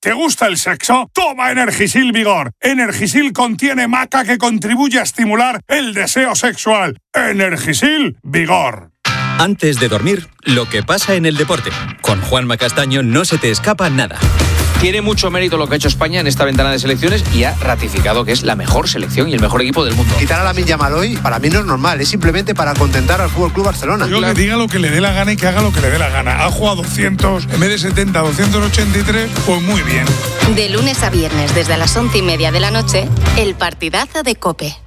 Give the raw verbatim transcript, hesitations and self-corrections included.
¿Te gusta el sexo? Toma Energisil Vigor. Energisil contiene maca que contribuye a estimular el deseo sexual. Energisil Vigor. Antes de dormir, lo que pasa en el deporte. Con Juanma Castaño no se te escapa nada. Tiene mucho mérito lo que ha hecho España en esta ventana de selecciones y ha ratificado que es la mejor selección y el mejor equipo del mundo. Quitar a Lamine Yamal hoy para mí no es normal, es simplemente para contentar al F C Barcelona. Yo que diga lo que le dé la gana y que haga lo que le dé la gana. Ha jugado doscientos, en vez de setenta, doscientos ochenta y tres, pues muy bien. De lunes a viernes desde las once y media de la noche, el partidazo de COPE.